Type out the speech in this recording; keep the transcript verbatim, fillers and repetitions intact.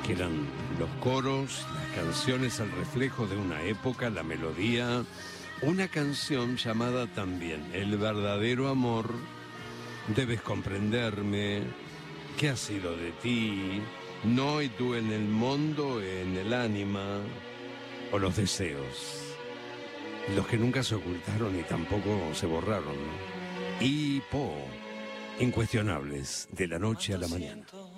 que eran los coros, las canciones al reflejo de una época, la melodía, una canción llamada también El verdadero amor, Debes comprenderme, ¿qué ha sido de ti? No y tú en el mundo, en el ánima, o los deseos, los que nunca se ocultaron y tampoco se borraron, ¿no? Y Po, incuestionables, de la noche a la mañana.